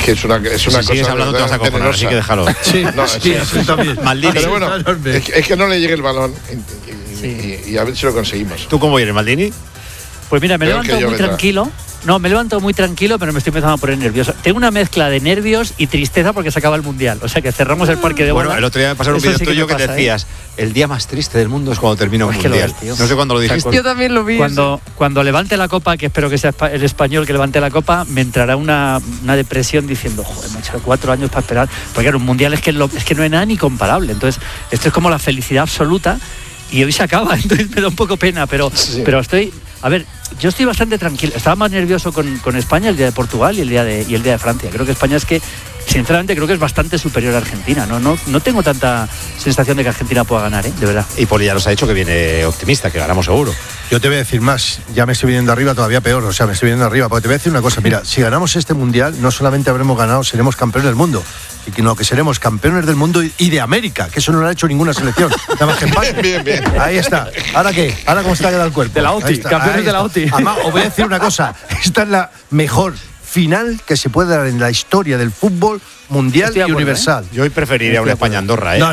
que es una si cosa. Sigues hablando te vas a cojonar, así que déjalo. Sí, no, sí, también. Maldini. Pero bueno, es que no le llegue el balón y a ver si lo conseguimos. ¿Tú cómo eres, Maldini? Pues mira, me levanto muy tranquilo. No, me levanto muy tranquilo, pero me estoy empezando a poner nervioso. Tengo una mezcla de nervios y tristeza porque se acaba el Mundial. O sea, que cerramos el parque de bolas. Bueno, el otro día me pasaron un vídeo tuyo que decías, el día más triste del mundo es cuando termina un Mundial. No sé cuándo lo dijiste. Yo también lo vi. Cuando levante la copa, que espero que sea el español que levante la copa, me entrará una depresión diciendo, joder, me he echado 4 años para esperar. Porque claro, un Mundial es que no hay nada ni comparable. Entonces, esto es como la felicidad absoluta. Y hoy se acaba, entonces me da un poco pena, pero estoy... A ver, yo estoy bastante tranquilo. Estaba más nervioso con España el día de Portugal y el día de Francia. Creo que España sinceramente creo que es bastante superior a Argentina. No tengo tanta sensación de que Argentina pueda ganar, de verdad. Y Poli ya nos ha dicho que viene optimista, que ganamos seguro. Yo te voy a decir más, ya me estoy viniendo arriba todavía peor, o sea, me estoy viniendo arriba, porque te voy a decir una cosa, mira, si ganamos este Mundial, no solamente habremos ganado, seremos campeones del mundo, sino que seremos campeones del mundo y de América, que eso no lo ha hecho ninguna selección. Nada más que empate. Bien. Ahí está. ¿Ahora qué? ¿Ahora cómo se te ha quedado el cuerpo? De la OTI, campeones de la OTI. Además, os voy a decir una cosa, esta es la mejor final que se puede dar en la historia del fútbol mundial y universal. Yo hoy preferiría una España-Andorra, No.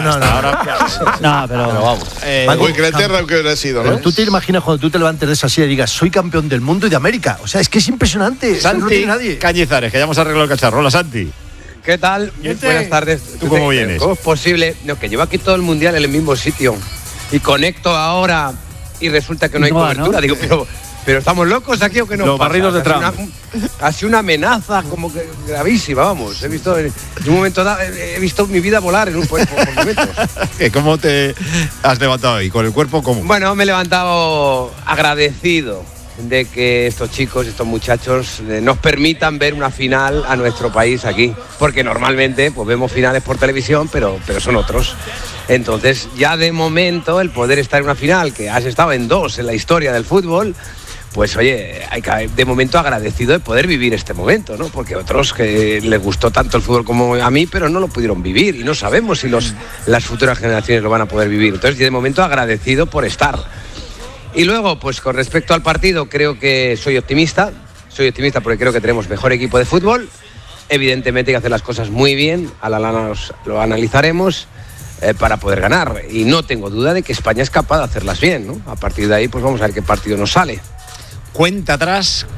Ahora, pero vamos. O Inglaterra, aunque hubiera sido, ¿no? Pero tú te imaginas cuando tú te levantes de esa silla y digas, soy campeón del mundo y de América. O sea, es que es impresionante. Santi no tiene nadie. Cañizares, que ya hemos arreglado el cacharro. Hola, Santi. ¿Qué tal? Buenas tardes. ¿Tú cómo vienes? ¿Cómo es posible? No, que llevo aquí todo el Mundial en el mismo sitio y conecto ahora y resulta que no hay cobertura. Digo, pero ¿estamos locos aquí o qué nos Los pasa? barridos de Trump. Ha sido una amenaza como que gravísima, vamos. He visto en un momento dado, he visto mi vida volar por momentos. ¿Cómo te has levantado hoy? ¿Con el cuerpo cómo? Bueno, me he levantado agradecido de que estos chicos, estos muchachos nos permitan ver una final a nuestro país aquí, porque normalmente pues vemos finales por televisión, pero son otros. Entonces, ya de momento el poder estar en una final, que has estado en 2 en la historia del fútbol, pues oye, hay que, de momento agradecido de poder vivir este momento, ¿no? Porque otros que les gustó tanto el fútbol como a mí, pero no lo pudieron vivir y no sabemos si las futuras generaciones lo van a poder vivir. Entonces, de momento agradecido por estar. Y luego, pues con respecto al partido, creo que soy optimista porque creo que tenemos mejor equipo de fútbol. Evidentemente hay que hacer las cosas muy bien, a la lana lo analizaremos para poder ganar. Y no tengo duda de que España es capaz de hacerlas bien, ¿no? A partir de ahí, pues vamos a ver qué partido nos sale. Cuenta atrás,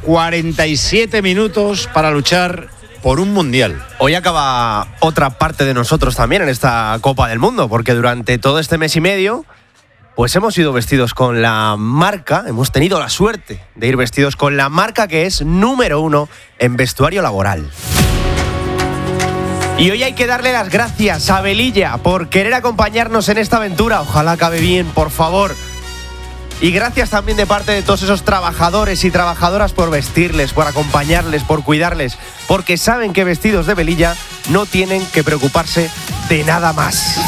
47 minutos para luchar por un Mundial. Hoy acaba otra parte de nosotros también en esta Copa del Mundo, porque durante todo este mes y medio pues hemos ido vestidos con la marca, hemos tenido la suerte de ir vestidos con la marca que es número 1 en vestuario laboral. Y hoy hay que darle las gracias a Velilla por querer acompañarnos en esta aventura. Ojalá acabe bien, por favor. Y gracias también de parte de todos esos trabajadores y trabajadoras por vestirles, por acompañarles, por cuidarles, porque saben que vestidos de Velilla no tienen que preocuparse de nada más.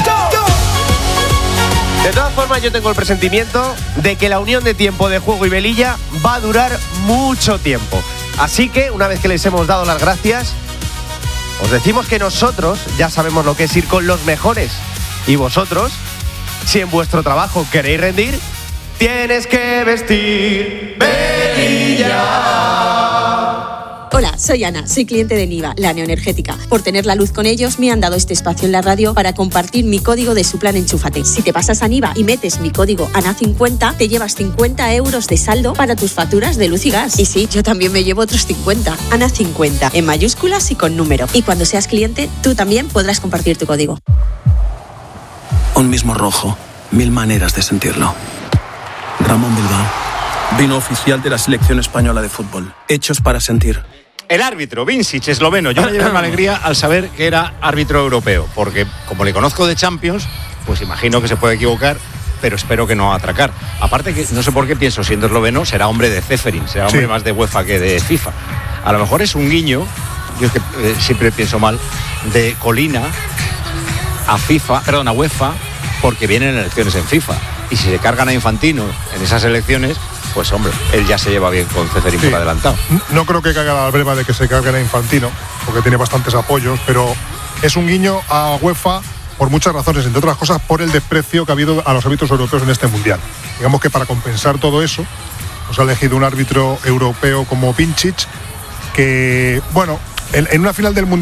De todas formas, yo tengo el presentimiento de que la unión de Tiempo de Juego y Velilla va a durar mucho tiempo. Así que, una vez que les hemos dado las gracias, os decimos que nosotros ya sabemos lo que es ir con los mejores. Y vosotros, si en vuestro trabajo queréis rendir, tienes que vestir Velilla. Hola, soy Ana, soy cliente de Niva, la neoenergética. Por tener la luz con ellos, me han dado este espacio en la radio para compartir mi código de su plan Enchúfate. Si te pasas a Niva y metes mi código ANA50, te llevas 50 euros de saldo para tus facturas de luz y gas. Y sí, yo también me llevo otros 50. ANA50, en mayúsculas y con número. Y cuando seas cliente, tú también podrás compartir tu código. Un mismo rojo, 1000 maneras de sentirlo. Ramón Bilbao, vino oficial de la selección española de fútbol. Hechos para sentir. El árbitro, Vincic, esloveno. Yo me llevé una alegría al saber que era árbitro europeo, porque como le conozco de Champions, pues imagino que se puede equivocar, pero espero que no atracar. Aparte que no sé por qué pienso, siendo esloveno, será hombre de Ceferin, será hombre más de UEFA que de FIFA. A lo mejor es un guiño, yo es que siempre pienso mal, de Colina a UEFA, porque vienen elecciones en FIFA. Y si se cargan a Infantino en esas elecciones, pues hombre, él ya se lleva bien con Ceferin por adelantado. No creo que caiga la breva de que se carguen a Infantino, porque tiene bastantes apoyos, pero es un guiño a UEFA por muchas razones, entre otras cosas por el desprecio que ha habido a los árbitros europeos en este Mundial. Digamos que para compensar todo eso, nos ha elegido un árbitro europeo como Vincic, que, bueno, en una final del Mundial